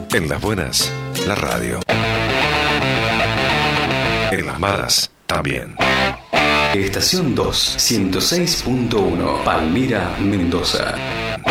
En las buenas, la radio. En las malas, también. Estación 2, 106.1, Palmira, Mendoza.